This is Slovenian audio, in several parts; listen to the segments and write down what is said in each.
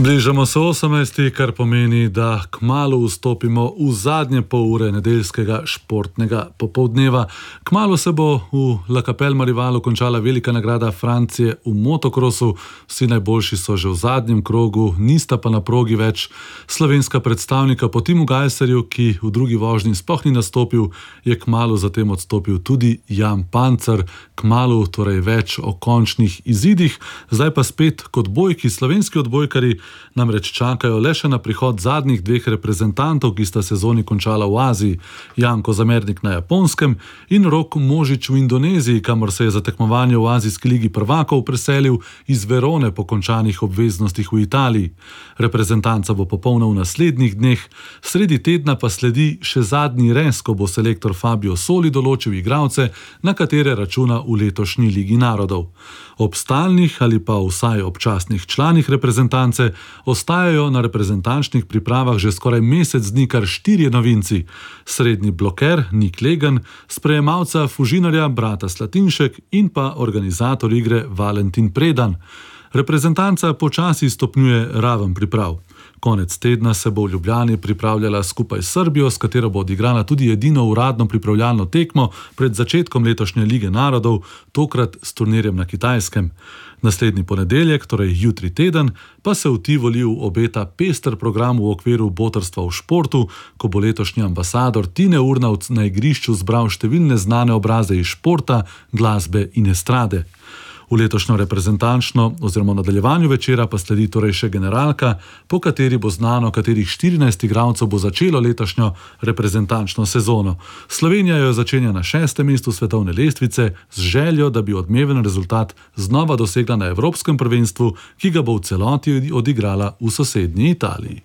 Bližamo se 18. kar pomeni, da kmalu vstopimo v zadnje pol ure nedeljskega športnega popoldneva. Kmalu se bo v La Capelle-Marivalu končala velika nagrada Francije v motokrosu. Vsi najboljši so že v zadnjem krogu, nista pa na progi več slovenska predstavnika. Po Timu Gajserju, ki v drugi vožnji sploh ni nastopil, je kmalu zatem odstopil tudi Jan Pancer. Kmalu torej več o končnih izidih. Zdaj pa spet kot bojki slovenski odbojkari namreč čakajo le še na prihod zadnjih dveh reprezentantov, ki sta sezoni končala v Aziji. Janko Zamernik na Japonskem in Rok Možič v Indoneziji, kamor se je za tekmovanje v Azijski ligi prvakov preselil iz Verone po končanih obveznostih v Italiji. Reprezentanca bo popolna v naslednjih dneh, sredi tedna pa sledi še zadnji rez, ko bo selektor Fabio Soli določil igralce, na katere računa v letošnji Ligi narodov. Ob stalnih ali pa vsaj občasnih članih reprezentance ostajajo na reprezentančnih pripravah že skoraj mesec dni kar 4 novinci. Srednji bloker Nik Legan, sprejemalca Fužinarja brata Slatinšek in pa organizator igre Valentin Predan. Reprezentanca počasi stopnjuje raven priprav. Konec tedna se bo v Ljubljani pripravljala skupaj s Srbijo, s katero bo odigrala tudi edino uradno pripravljalno tekmo pred začetkom letošnje Lige narodov, tokrat s turnirjem na Kitajskem. Naslednji ponedeljek, torej jutri teden, pa se v Tivoliju obeta pester program v okviru botrstva v športu, ko bo letošnji ambasador Tine Urnavc na igrišču zbral številne znane obraze iz športa, glasbe in estrade. V letošnjo reprezentančno oziroma nadaljevanju večera pa sledi torej še generalka, po kateri bo znano, katerih 14 igralcev bo začelo letošnjo reprezentančno sezono. Slovenija jo začenja na 6. mestu svetovne lestvice z željo, da bi odmeven rezultat znova dosegla na Evropskem prvenstvu, ki ga bo v celoti odigrala v sosednji Italiji.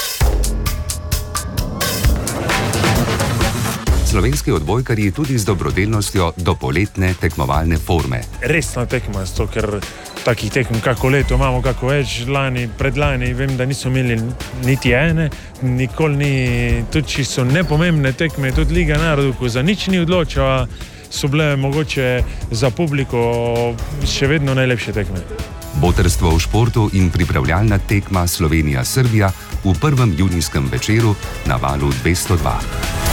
Slovenski odbojkarji tudi z dobrodelnostjo do poletne tekmovalne forme. Resna tekma, zato ker takih tekm kako leto imamo, kako več, predlani, vem, da niso imeli niti ene, nikoli ni, tudi če so nepomembne tekme, tudi Liga narodov, ko za nič ni odločila, so bile mogoče za publiko še vedno najlepše tekme. Botrstvo v športu in pripravljalna tekma Slovenija-Srbija v prvem junijskem večeru na Valu 202.